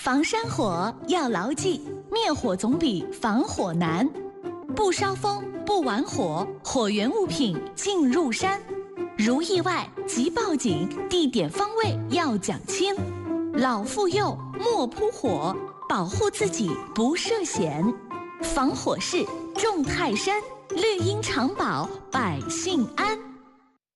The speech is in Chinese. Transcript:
防山火要牢记，灭火总比防火难。不烧风，不玩火，火源物品进入山。如意外即报警，地点方位要讲清。老妇幼莫扑火，保护自己不涉险。防火势重泰山，绿荫常保百姓安。